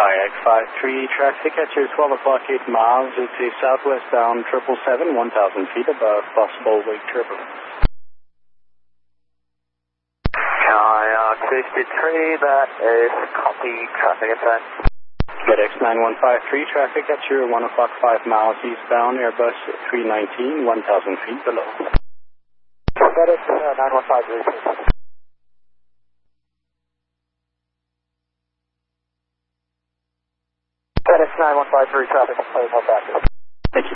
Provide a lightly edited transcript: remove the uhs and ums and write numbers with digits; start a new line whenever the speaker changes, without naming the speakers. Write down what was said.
Kayak 53, traffic at your 12 o'clock 8 miles. It's a southwest bound 777, 1,000 feet above possible wake turbulence.
Kayak 53, that is copy, traffic attack.
FedEx 9153, traffic at your 1 o'clock 5 miles eastbound, Airbus 319, 1,000 feet below.
FedEx 9153. FedEx 9153, traffic, plane, no back.